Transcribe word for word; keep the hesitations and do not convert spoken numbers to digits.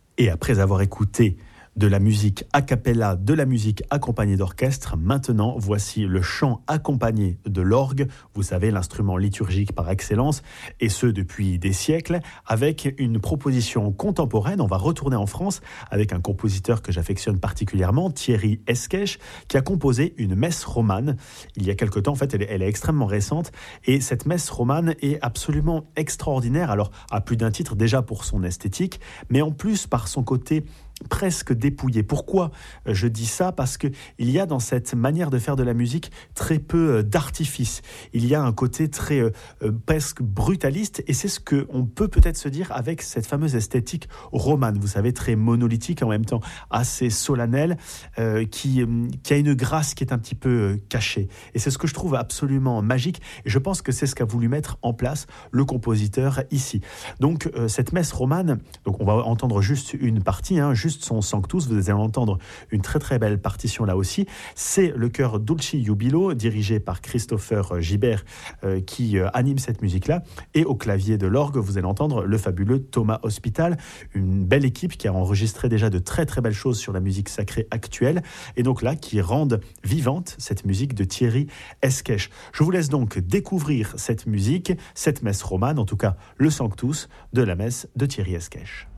Et après avoir écouté de la musique a cappella, de la musique accompagnée d'orchestre, maintenant voici le chant accompagné de l'orgue, vous savez l'instrument liturgique par excellence, et ce depuis des siècles, avec une proposition contemporaine. On va retourner en France avec un compositeur que j'affectionne particulièrement, Thierry Esquèche, qui a composé une messe romane il y a quelque temps. En fait, elle est, elle est extrêmement récente, et cette messe romane est absolument extraordinaire, alors à plus d'un titre, déjà pour son esthétique, mais en plus par son côté presque dépouillé. Pourquoi je dis ça ? Parce qu'il y a dans cette manière de faire de la musique très peu d'artifice. Il y a un côté très euh, presque brutaliste, et c'est ce qu'on peut peut-être se dire avec cette fameuse esthétique romane, vous savez, très monolithique, en même temps assez solennelle, euh, qui, qui a une grâce qui est un petit peu cachée. Et c'est ce que je trouve absolument magique, et je pense que c'est ce qu'a voulu mettre en place le compositeur ici. Donc euh, cette messe romane, donc on va entendre juste une partie, hein, juste son Sanctus, vous allez entendre une très très belle partition là aussi. C'est le chœur Dulci Jubilo, dirigé par Christopher Gibert, euh, qui euh, anime cette musique-là. Et au clavier de l'orgue, vous allez entendre le fabuleux Thomas Hospital, une belle équipe qui a enregistré déjà de très très belles choses sur la musique sacrée actuelle, et donc là, qui rendent vivante cette musique de Thierry Esquèche. Je vous laisse donc découvrir cette musique, cette messe romane, en tout cas le Sanctus de la messe de Thierry Esquèche.